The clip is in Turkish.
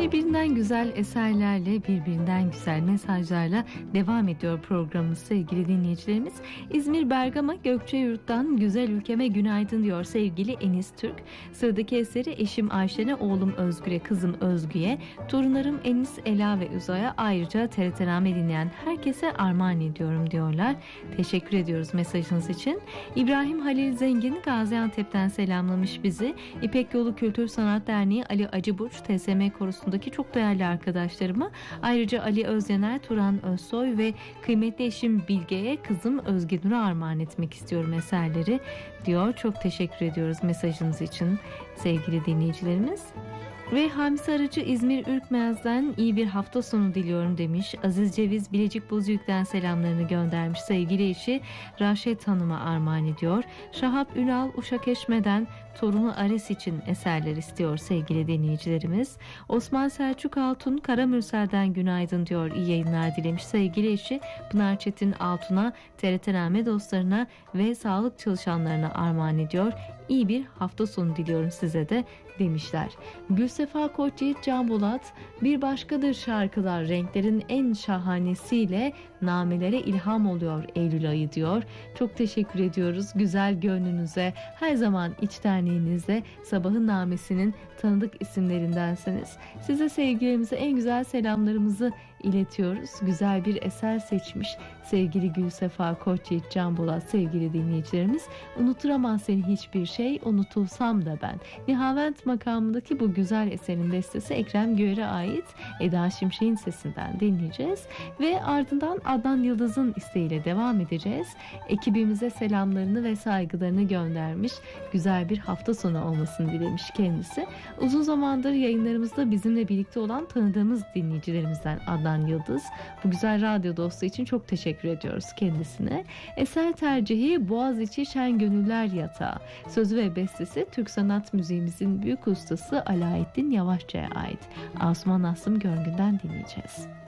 Birbirinden güzel eserlerle, birbirinden güzel mesajlarla devam ediyor programımız sevgili dinleyicilerimiz. İzmir Bergama Gökçeyurt'tan güzel ülkeme günaydın diyor sevgili Enis Türk. Sıradaki eseri eşim Ayşen'e, oğlum Özgür'e, kızım Özgü'ye, torunlarım Enis, Ela ve Uzay'a, ayrıca TRT dinleyen herkese armağan ediyorum diyorlar. Teşekkür ediyoruz mesajınız için. İbrahim Halil Zengin Gaziantep'ten selamlamış bizi. İpek Yolu Kültür Sanat Derneği Ali Acıburç TSM Korosu'ndaki çok değerli arkadaşlarıma, ayrıca Ali Özyener, Turan Özsoy ve kıymetli eşim Bilge'ye, kızım Özge Nur'a armağan etmek istiyorum eserleri diyor. Çok teşekkür ediyoruz mesajınız için sevgili dinleyicilerimiz. Ve Hamsi Arıcı İzmir Ürkmez'den iyi bir hafta sonu diliyorum demiş. Aziz Ceviz Bilecik Bozüyük'ten selamlarını göndermiş. Sevgili eşi Raşet Hanım'a armağan ediyor. Şahap Ünal Uşak Eşme'den torunu Ares için eserler istiyor sevgili dinleyicilerimiz. Osman Selçuk Altun Karamürsel'den günaydın diyor. İyi yayınlar dilemiş. Sevgili eşi Pınar Çetin Altun'a, TRT dostlarına ve sağlık çalışanlarına armağan ediyor. İyi bir hafta sonu diliyorum size de demişler. Gülsefa Koçyiğit Can Bulat, bir başkadır şarkılar renklerin en şahanesiyle namelere ilham oluyor Eylül ayı diyor. Çok teşekkür ediyoruz güzel gönlünüze, her zaman içtenliğinize. Sabahın namesinin tanıdık isimlerindensiniz. Size sevgilerimizi, en güzel selamlarımızı iletiyoruz. Güzel bir eser seçmiş sevgili Gülsefa Koçyiğit Can Bulat sevgili dinleyicilerimiz. Unuturamaz seni hiçbir şey, unutulsam da ben. Nihavent makamındaki bu güzel eserin bestesi Ekrem Güler'e ait. Eda Şimşek'in sesinden dinleyeceğiz ve ardından Adnan Yıldız'ın isteğiyle devam edeceğiz. Ekibimize selamlarını ve saygılarını göndermiş. Güzel bir hafta sonu olmasını dilemiş kendisi. Uzun zamandır yayınlarımızda bizimle birlikte olan tanıdığımız dinleyicilerimizden Adnan Yıldız. Bu güzel radyo dostu için çok teşekkür ediyoruz kendisine. Eser tercihi Boğaziçi Şen Gönüller Yatağı. Sözü ve bestesi Türk sanat müziğimizin büyük ustası Alaeddin Yavaşça'ya ait. Asuman Aslım Görgün'den dinleyeceğiz.